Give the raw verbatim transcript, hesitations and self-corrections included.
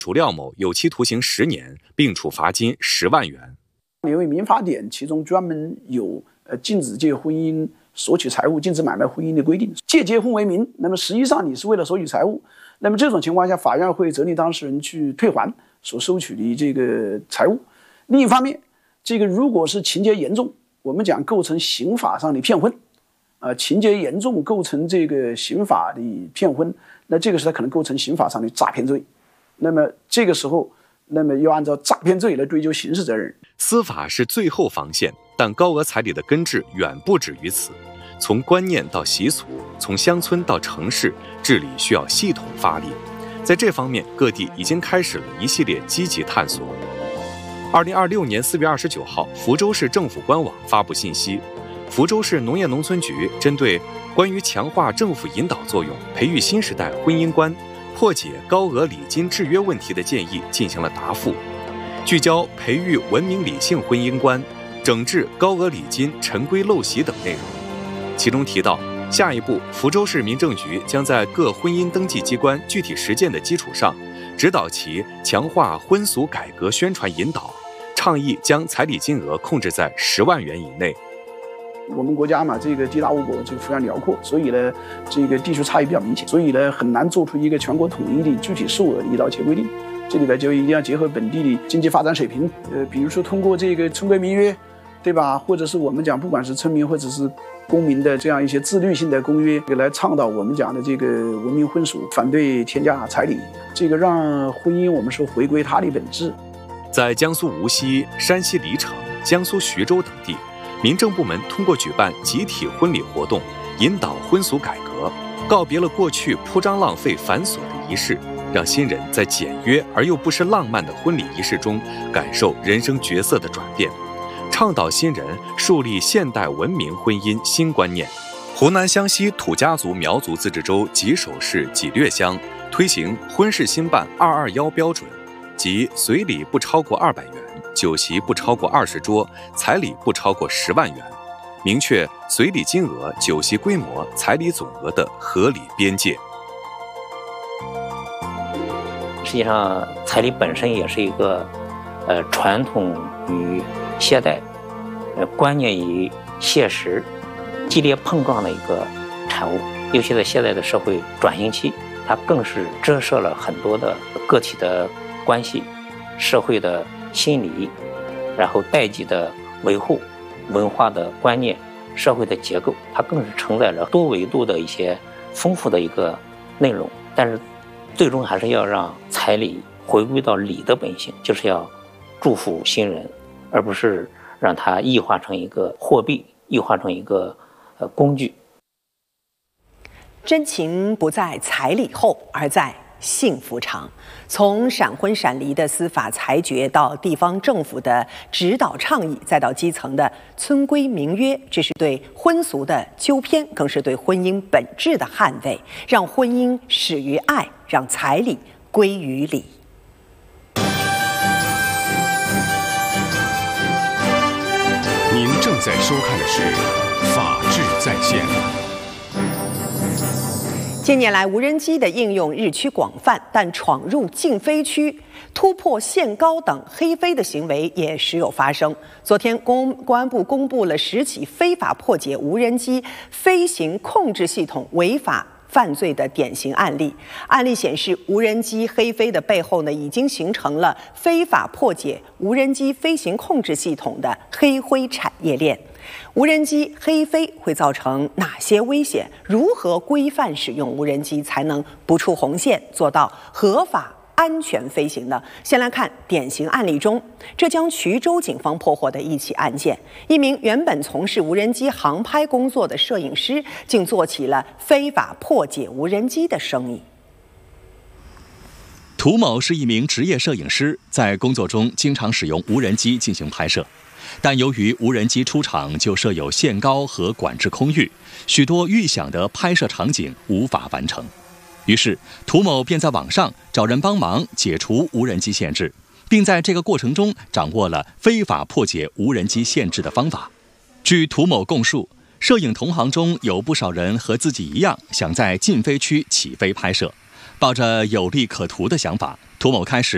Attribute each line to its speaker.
Speaker 1: 楚廖某有期徒刑十年，并处罚金十万元。
Speaker 2: 因为民法典其中专门有呃禁止借婚姻索取财物、禁止买卖婚姻的规定，借结婚为名，那么实际上你是为了索取财物，那么这种情况下，法院会责令当事人去退还所收取的这个财物。另一方面，这个如果是情节严重，我们讲构成刑法上的骗婚，呃，情节严重构成这个刑法的骗婚，那这个时候它可能构成刑法上的诈骗罪。那么这个时候，那么要按照诈骗罪来追究刑事责任。
Speaker 1: 司法是最后防线，但高额彩礼的根治远不止于此。从观念到习俗，从乡村到城市，治理需要系统发力。在这方面，各地已经开始了一系列积极探索。二零二六年四月二十九号，福州市政府官网发布信息，福州市农业农村局针对关于强化政府引导作用、培育新时代婚姻观、破解高额礼金制约问题的建议进行了答复，聚焦培育文明理性婚姻观、整治高额礼金陈规陋习等内容。其中提到，下一步福州市民政局将在各婚姻登记机关具体实践的基础上，指导其强化婚俗改革宣传引导，倡议将彩礼金额控制在十万元以内。
Speaker 2: 我们国家嘛，这个地大物博，这个非常辽阔，所以呢，这个地区差异比较明显，所以呢，很难做出一个全国统一的具体数额的一刀切规定。这里边就一定要结合本地的经济发展水平，呃，比如说通过这个村规民约，对吧？或者是我们讲，不管是村民或者是公民的这样一些自律性的公约，来倡导我们讲的这个文明婚俗，反对天价彩礼，这个让婚姻我们说回归它的本质。
Speaker 1: 在江苏无锡、山西黎城、江苏徐州等地，民政部门通过举办集体婚礼活动，引导婚俗改革，告别了过去铺张浪费繁琐的仪式，让新人在简约而又不失浪漫的婚礼仪式中感受人生角色的转变，倡导新人树立现代文明婚姻新观念。湖南湘西土家族苗族自治州吉首市济略乡推行婚事兴办二二一标准，即随礼不超过二百元，酒席不超过二十桌，彩礼不超过十万元，明确随礼金额、酒席规模、彩礼总额的合理边界。
Speaker 3: 实际上，彩礼本身也是一个，呃，传统与现代，呃，观念与现实激烈碰撞的一个产物。尤其在现在的社会转型期，它更是折射了很多的个体的关系、社会的心理，然后代际的维护、文化的观念、社会的结构，它更是承载了多维度的一些丰富的一个内容。但是，最终还是要让彩礼回归到礼的本性，就是要祝福新人，而不是让它异化成一个货币，异化成一个呃工具。
Speaker 4: 真情不在彩礼后，而在幸福长。从闪婚闪离的司法裁决，到地方政府的指导倡议，再到基层的村规民约，这是对婚俗的纠偏，更是对婚姻本质的捍卫，让婚姻始于爱，让彩礼归于礼。
Speaker 5: 您正在收看的是《法治在线》。
Speaker 4: 近年来，无人机的应用日趋广泛，但闯入禁飞区、突破限高等黑飞的行为也时有发生。昨天，公公安部公布了十起非法破解无人机飞行控制系统违法犯罪的典型案例。案例显示，无人机黑飞的背后呢，已经形成了非法破解无人机飞行控制系统的黑灰产业链。无人机黑飞会造成哪些危险？如何规范使用无人机才能不触红线，做到合法安全飞行呢？先来看典型案例中，浙江衢州警方破获的一起案件：一名原本从事无人机航拍工作的摄影师，竟做起了非法破解无人机的生意。
Speaker 6: 涂某是一名职业摄影师，在工作中经常使用无人机进行拍摄。但由于无人机出厂就设有限高和管制空域，许多预想的拍摄场景无法完成。于是，涂某便在网上找人帮忙解除无人机限制，并在这个过程中掌握了非法破解无人机限制的方法。据涂某供述，摄影同行中有不少人和自己一样想在禁飞区起飞拍摄，抱着有利可图的想法，涂某开始